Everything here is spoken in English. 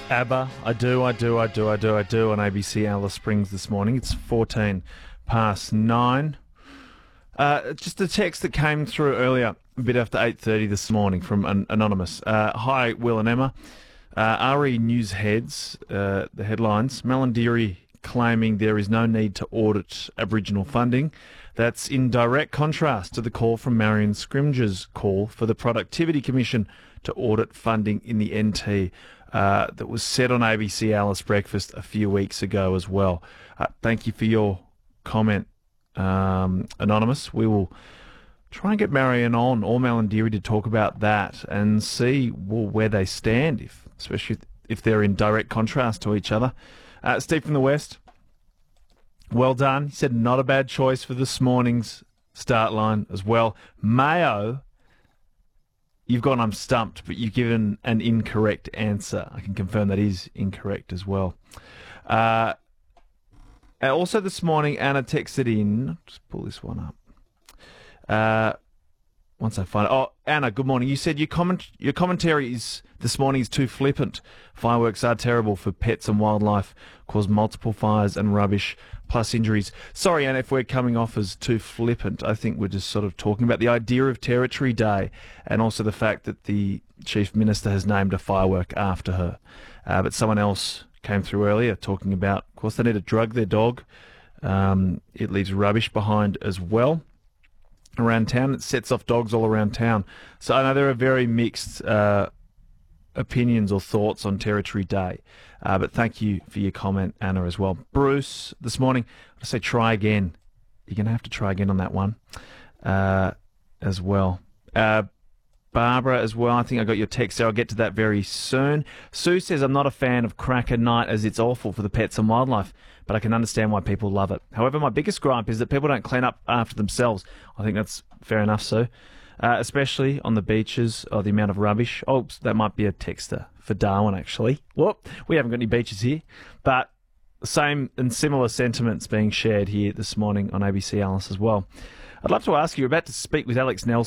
ABBA, I do on ABC Alice Springs this morning. It's 14 past 9. Just a text that came through earlier, a bit after 8:30 this morning from an anonymous. Hi, Will and Emma. RE News heads, the headlines, Malarndirri claiming there is no need to audit Aboriginal funding. That's in direct contrast to the call from Marion Scrimgeour's call for the Productivity Commission to audit funding in the NT. That was said on ABC Alice Breakfast a few weeks ago as well. Thank you for your comment, Anonymous. We will try and get Marion on, or Malarndirri, to talk about that and see where they stand, especially if they're in direct contrast to each other. Steve from the West, well done. He said not a bad choice for this morning's start line as well. Mayo, you've gone I'm stumped, but you've given an incorrect answer. I can confirm that is incorrect as well. Also this morning, Anna texted in. Just pull this one up. Once I find it. Oh, Anna, good morning. You said your commentary this morning is too flippant. Fireworks are terrible for pets and wildlife, cause multiple fires and rubbish, plus injuries. Sorry, Anna, if we're coming off as too flippant. I think we're just sort of talking about the idea of Territory Day and also the fact that the Chief Minister has named a firework after her. But someone else came through earlier talking about, of course, they need to drug their dog. It leaves rubbish behind as well around town. It sets off dogs all around town. So I know there are very mixed opinions or thoughts on Territory Day. But thank you for your comment, Anna, as well. Bruce, this morning, I say try again. You're going to have to try again on that one as well. Barbara as well. I think I got your text there. I'll get to that very soon. Sue says, I'm not a fan of Cracker Night as it's awful for the pets and wildlife, but I can understand why people love it. However, my biggest gripe is that people don't clean up after themselves. I think that's fair enough, Sue. Especially on the beaches, or the amount of rubbish. Oh, that might be a texter for Darwin, actually. Whoop, we haven't got any beaches here. But same and similar sentiments being shared here this morning on ABC Alice as well. I'd love to ask you, you're about to speak with Alex Nelson.